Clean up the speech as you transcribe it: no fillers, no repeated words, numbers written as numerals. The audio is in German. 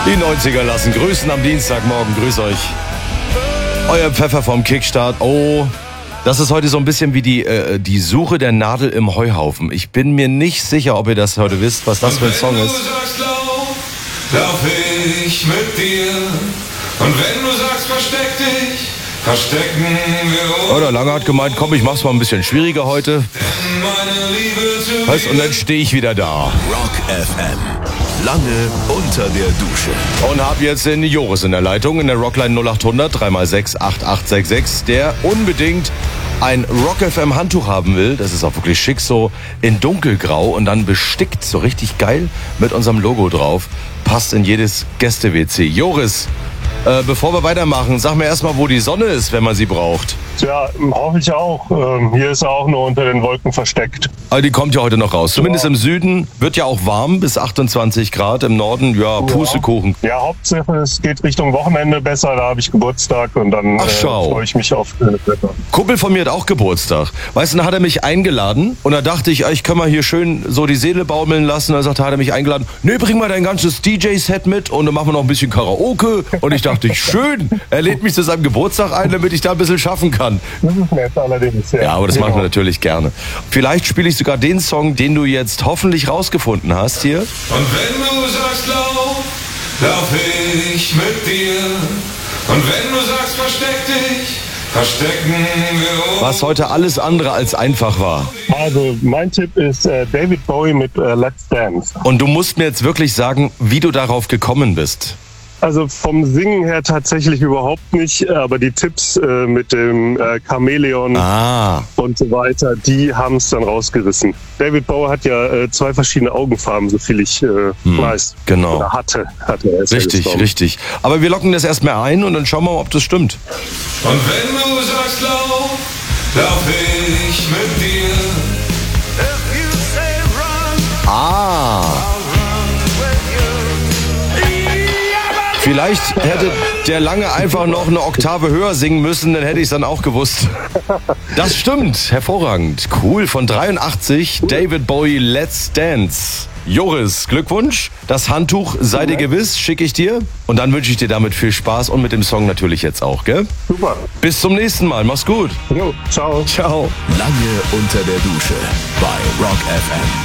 Die 90er lassen grüßen am Dienstagmorgen. Grüß euch. Euer Pfeffer vom Kickstart. Oh, das ist heute so ein bisschen wie die Suche der Nadel im Heuhaufen. Ich bin mir nicht sicher, ob ihr das heute wisst, was das für ein Song ist. Lauf ich mit dir. Und wenn du sagst, versteck dich, verstecken wir uns. Oh, der Lange hat gemeint, komm, ich mach's mal ein bisschen schwieriger heute. Weißt, und dann stehe ich wieder da. Rock FM. Lange unter der Dusche. Und hab jetzt den Joris in der Leitung, in der Rockline 0800 3x6 8866, der unbedingt ein Rock FM Handtuch haben will. Das ist auch wirklich schick, so in dunkelgrau und dann bestickt, so richtig geil mit unserem Logo drauf. Passt in jedes Gäste-WC. Joris, bevor wir weitermachen, sag mir erstmal, wo die Sonne ist, wenn man sie braucht. Ja, hoffe ich auch. Hier ist er auch nur unter den Wolken versteckt. Aber die kommt ja heute noch raus. Zumindest im Süden wird ja auch warm, bis 28 Grad. Im Norden, ja, Pustekuchen. Ja, Hauptsache es geht Richtung Wochenende besser. Da habe ich Geburtstag und dann freue ich mich auf das Wetter. Kumpel von mir hat auch Geburtstag. Weißt du, dann hat er mich eingeladen und da dachte ich kann mal hier schön so die Seele baumeln lassen. Und dann hat er mich eingeladen, nee, bring mal dein ganzes DJ-Set mit und dann machen wir noch ein bisschen Karaoke. Und ich dachte, schön, er lädt mich zu seinem Geburtstag ein, damit ich da ein bisschen schaffen kann. Das ist nett allerdings. Ja, aber das machen wir natürlich gerne. Vielleicht spiele ich sogar den Song, den du jetzt hoffentlich rausgefunden hast hier. Und wenn du sagst, lauf ich mit dir. Und wenn du sagst, versteck dich, verstecken wir uns. Was heute alles andere als einfach war. Also mein Tipp ist David Bowie mit Let's Dance. Und du musst mir jetzt wirklich sagen, wie du darauf gekommen bist. Also vom Singen her tatsächlich überhaupt nicht, aber die Tipps mit dem Chamäleon und so weiter, die haben es dann rausgerissen. David Bowie hat ja 2 verschiedene Augenfarben, so viel ich weiß. Genau. Oder hatte er. Richtig. Aber wir locken das erstmal ein und dann schauen wir mal, ob das stimmt. Und wenn du sagst, lauf ich mit dir. Vielleicht hätte der Lange einfach noch eine Oktave höher singen müssen, dann hätte ich es dann auch gewusst. Das stimmt, hervorragend. Cool, von 83, David Bowie, Let's Dance. Joris, Glückwunsch. Das Handtuch, sei dir gewiss, schicke ich dir. Und dann wünsche ich dir damit viel Spaß und mit dem Song natürlich jetzt auch, gell? Super. Bis zum nächsten Mal, mach's gut. Jo, ciao. Ciao. Lange unter der Dusche bei Rock FM.